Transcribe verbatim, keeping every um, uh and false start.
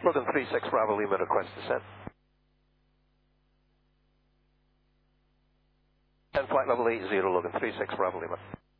Logan three six Bravo Lima, request descent. And flight level eight zero, Logan three six Bravo Lima.